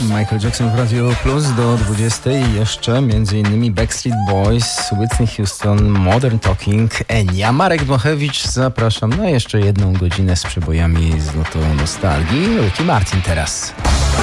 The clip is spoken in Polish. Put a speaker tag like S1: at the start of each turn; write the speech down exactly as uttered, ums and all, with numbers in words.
S1: Michael Jackson w Radio Plus do dwudziestej i jeszcze m.in. Backstreet Boys, Whitney Houston, Modern Talking, Enya. Marek Dmochewicz, zapraszam na jeszcze jedną godzinę z przebojami z lotu nostalgii. Ricky Martin teraz.